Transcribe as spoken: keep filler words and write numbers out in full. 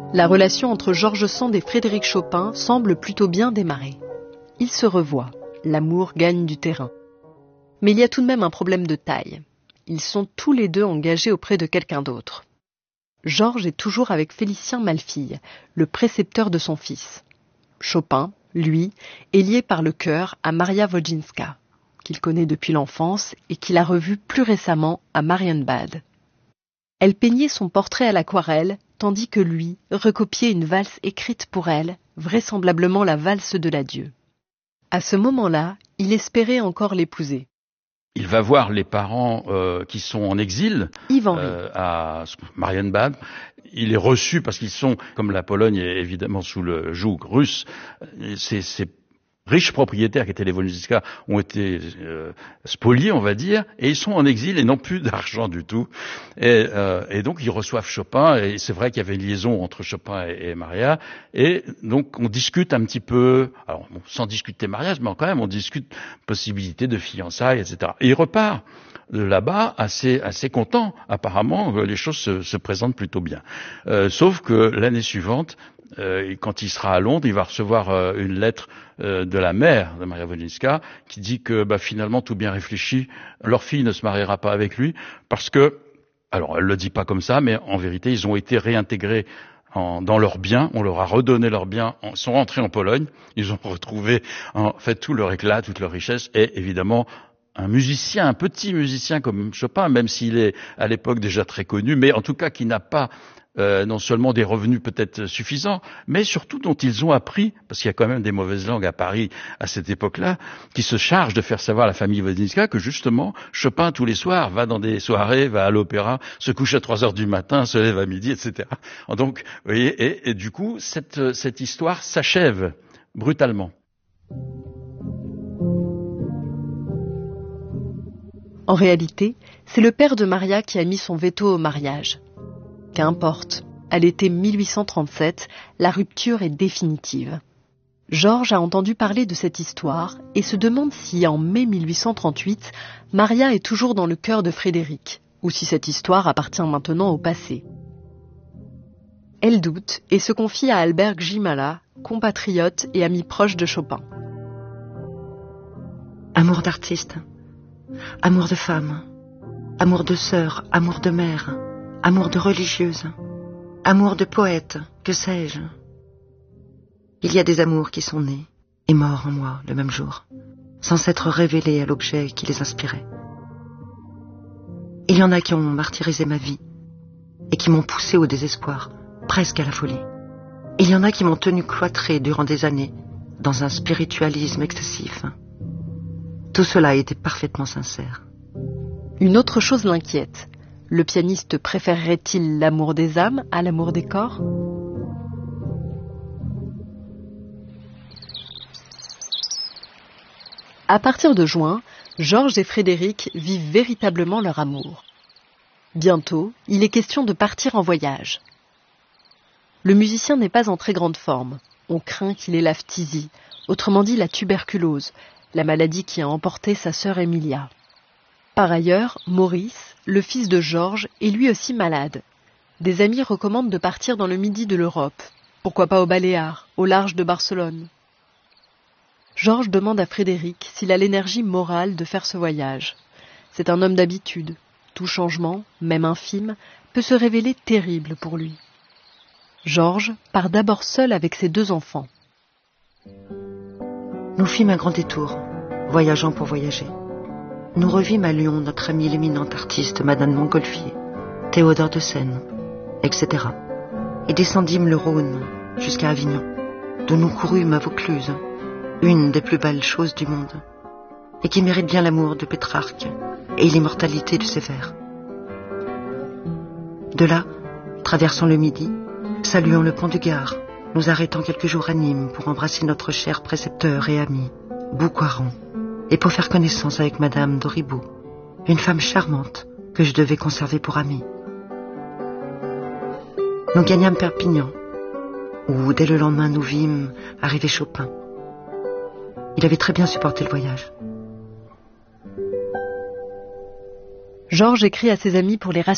La relation entre George Sand et Frédéric Chopin semble plutôt bien démarrer. Ils se revoient, l'amour gagne du terrain. Mais il y a tout de même un problème de taille. Ils sont tous les deux engagés auprès de quelqu'un d'autre. Georges est toujours avec Félicien Malfille, le précepteur de son fils. Chopin, lui, est lié par le cœur à Maria Wodzinska, qu'il connaît depuis l'enfance et qu'il a revue plus récemment à Marienbad. Elle peignait son portrait à l'aquarelle, tandis que lui recopiait une valse écrite pour elle, vraisemblablement la valse de l'adieu. À ce moment-là, il espérait encore l'épouser. Il va voir les parents euh, qui sont en exil euh, à Marienbad. Il est reçu parce qu'ils sont, comme la Pologne est évidemment sous le joug russe, c'est, c'est riches propriétaires qui étaient les Wodzinska ont été euh, spoliés, on va dire, et ils sont en exil et n'ont plus d'argent du tout. Et, euh, et donc ils reçoivent Chopin, et c'est vrai qu'il y avait une liaison entre Chopin et, et Maria, et donc on discute un petit peu, alors bon, sans discuter mariage, mais quand même on discute possibilité de fiançailles, et cetera. Et il repart de là-bas assez assez content. Apparemment, les choses se, se présentent plutôt bien. Euh, sauf que l'année suivante, Euh, quand il sera à Londres, il va recevoir euh, une lettre euh, de la mère de Maria Wodzinska qui dit que bah, finalement, tout bien réfléchi, leur fille ne se mariera pas avec lui parce que, alors elle le dit pas comme ça, mais en vérité, ils ont été réintégrés en, dans leurs biens, on leur a redonné leurs biens, ils sont rentrés en Pologne, ils ont retrouvé en fait tout leur éclat, toute leur richesse et évidemment un musicien, un petit musicien comme Chopin, même s'il est à l'époque déjà très connu, mais en tout cas qui n'a pas Euh, non seulement des revenus peut-être suffisants, mais surtout dont ils ont appris, parce qu'il y a quand même des mauvaises langues à Paris à cette époque-là, qui se chargent de faire savoir à la famille Wodzinska que justement Chopin tous les soirs va dans des soirées, va à l'opéra, se couche à trois heures du matin, se lève à midi, et cetera. Donc, vous voyez, et, et du coup, cette, cette histoire s'achève brutalement. En réalité, c'est le père de Maria qui a mis son veto au mariage. Qu'importe, à l'été mille huit cent trente-sept, la rupture est définitive. Georges a entendu parler de cette histoire et se demande si, en mai mille huit cent trente-huit, Maria est toujours dans le cœur de Frédéric, ou si cette histoire appartient maintenant au passé. Elle doute et se confie à Albert Grzymala, compatriote et ami proche de Chopin. Amour d'artiste, amour de femme, amour de sœur, amour de mère, amour de religieuse, amour de poète, que sais-je. Il y a des amours qui sont nés et morts en moi le même jour, sans s'être révélés à l'objet qui les inspirait. Il y en a qui ont martyrisé ma vie et qui m'ont poussé au désespoir, presque à la folie. Il y en a qui m'ont tenu cloîtré durant des années dans un spiritualisme excessif. Tout cela était parfaitement sincère. Une autre chose l'inquiète. Le pianiste préférerait-il l'amour des âmes à l'amour des corps ? À partir de juin, Georges et Frédéric vivent véritablement leur amour. Bientôt, il est question de partir en voyage. Le musicien n'est pas en très grande forme. On craint qu'il ait la phtisie, autrement dit la tuberculose, la maladie qui a emporté sa sœur Emilia. Par ailleurs, Maurice, le fils de Georges, est lui aussi malade. Des amis recommandent de partir dans le midi de l'Europe. Pourquoi pas aux Baléares, au large de Barcelone. Georges demande à Frédéric s'il a l'énergie morale de faire ce voyage. C'est un homme d'habitude. Tout changement, même infime, peut se révéler terrible pour lui. Georges part d'abord seul avec ses deux enfants. Nous fîmes un grand détour, voyageant pour voyager. Nous revîmes à Lyon notre amie l'éminente artiste Madame Montgolfier, Théodore de Sène, et cetera. Et descendîmes le Rhône jusqu'à Avignon, d'où nous courûmes à Vaucluse, une des plus belles choses du monde, et qui mérite bien l'amour de Pétrarque et l'immortalité de ses vers. De là, traversant le Midi, saluant le pont du Gard, nous arrêtant quelques jours à Nîmes pour embrasser notre cher précepteur et ami, Boucoiron, et pour faire connaissance avec Madame d'Auribeau, une femme charmante que je devais conserver pour amie. Nous gagnâmes Perpignan, où dès le lendemain nous vîmes arriver Chopin. Il avait très bien supporté le voyage. Georges écrit à ses amis pour les rassurer.